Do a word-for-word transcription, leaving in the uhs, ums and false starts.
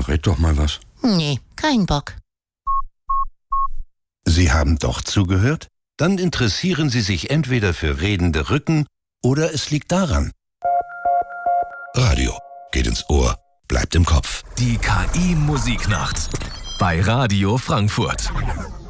red doch mal was. Nee, kein Bock. Sie haben doch zugehört? Dann interessieren Sie sich entweder für redende Rücken oder es liegt daran. Radio geht ins Ohr, bleibt im Kopf. Die K I-Musiknacht bei Radio Frankfurt.